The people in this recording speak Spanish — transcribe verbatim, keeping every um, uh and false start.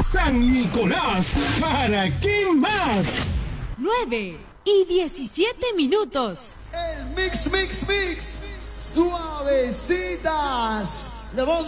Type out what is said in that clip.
San Nicolás, ¿para qué más? nueve y diecisiete minutos. El mix, mix, mix. Suavecitas. Le vamos